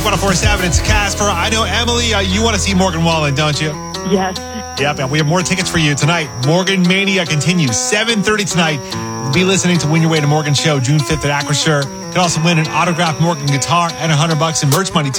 Wake 104.7. It's Casper. I know, Emily, you want to see Morgan Wallen, don't you? Yes. Yep, and we have more tickets for you tonight. Morgan Mania continues. 7:30 tonight. Be listening to Win Your Way to Morgan Show June 5th at Acrisure. You can also win an autographed Morgan guitar and $100 in merch money, too.